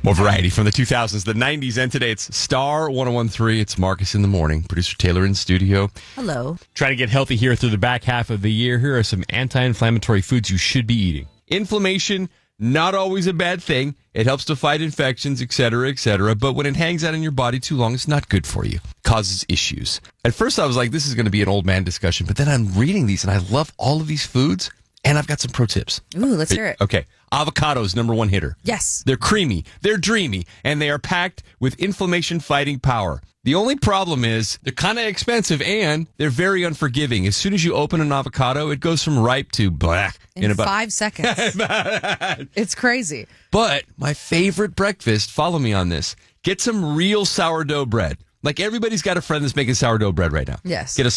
More variety from the 2000s, the 90s, and today it's Star 1013. It's Marcus in the morning. Producer Taylor in studio. Hello. Trying to get healthy here through the back half of the year. Here are some anti-inflammatory foods you should be eating. Inflammation, not always a bad thing. It helps to fight infections, etc., etc. But when it hangs out in your body too long, it's not good for you. Causes issues. At first, I was like, this is going to be an old man discussion. But then I'm reading these, and I love all of these foods. And I've got some pro tips. Ooh, let's hear it. Okay. Avocados, number one hitter. Yes. They're creamy, they're dreamy, and they are packed with inflammation-fighting power. The only problem is they're kind of expensive, and they're very unforgiving. As soon as you open an avocado, it goes from ripe to black. In about 5 seconds. It's crazy. But my favorite breakfast, follow me on this, get some real sourdough bread. Like everybody's got a friend that's making sourdough bread right now. Yes. Get a